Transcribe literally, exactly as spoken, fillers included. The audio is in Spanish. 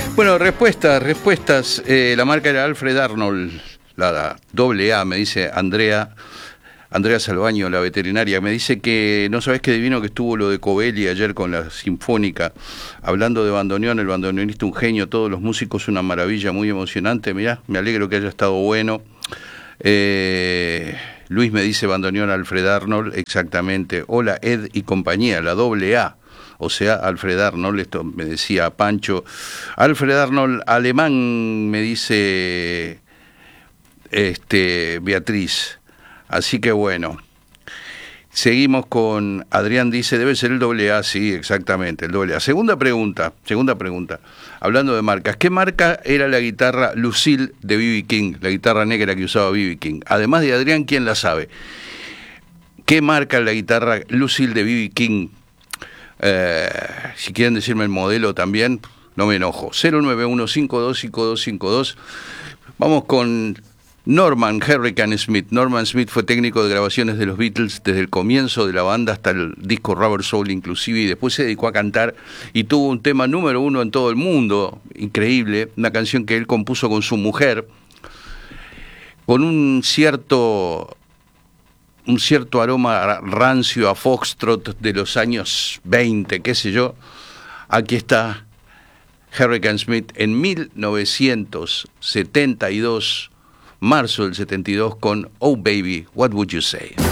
Bueno, respuestas, respuestas. Eh, la marca era Alfred Arnold, la doble A, me dice Andrea. Andrea Salvaño, la veterinaria, me dice que no sabés qué divino que estuvo lo de Covelli ayer con la Sinfónica, hablando de bandoneón, el bandoneonista un genio, todos los músicos una maravilla, muy emocionante. Mirá, me alegro que haya estado bueno. Eh, Luis me dice bandoneón Alfred Arnold, exactamente. Hola Ed y compañía, la doble A. O sea, Alfred Arnold, esto me decía Pancho. Alfred Arnold alemán, me dice este Beatriz. Así que bueno, seguimos con Adrián, dice, debe ser el doble A, sí, exactamente, el doble A. Segunda pregunta, segunda pregunta, hablando de marcas, ¿qué marca era la guitarra Lucille de B B King, la guitarra negra que usaba B B King? Además de Adrián, ¿quién la sabe? ¿Qué marca la guitarra Lucille de B B King? Eh, si quieren decirme el modelo también, no me enojo. cero nueve uno cinco dos cinco dos cinco dos. Vamos con Norman Hurricane Smith. Norman Smith fue técnico de grabaciones de los Beatles desde el comienzo de la banda hasta el disco Rubber Soul inclusive, y después se dedicó a cantar y tuvo un tema número uno en todo el mundo, increíble, una canción que él compuso con su mujer, con un cierto un cierto aroma rancio a foxtrot de los años veinte, qué sé yo. Aquí está Hurricane Smith en mil novecientos setenta y dos, marzo del setenta y dos, con Oh Baby, What Would You Say?